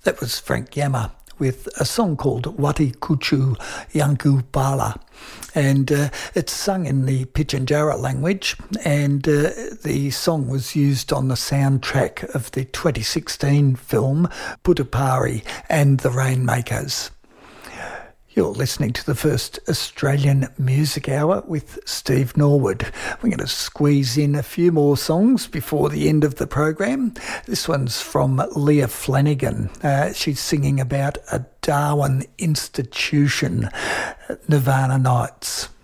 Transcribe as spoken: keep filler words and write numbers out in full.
That was Frank Yama with a song called Wati Kuchu Yanku Pala. And uh, it's sung in the Pitjantjatjara language, and uh, the song was used on the soundtrack of the twenty sixteen film Putupari and the Rainmakers. You're listening to the first Australian Music Hour with Steve Norwood. We're going to squeeze in a few more songs before the end of the program. This one's from Leah Flanagan. Uh, she's singing about a Darwin institution, Nirvana Nights.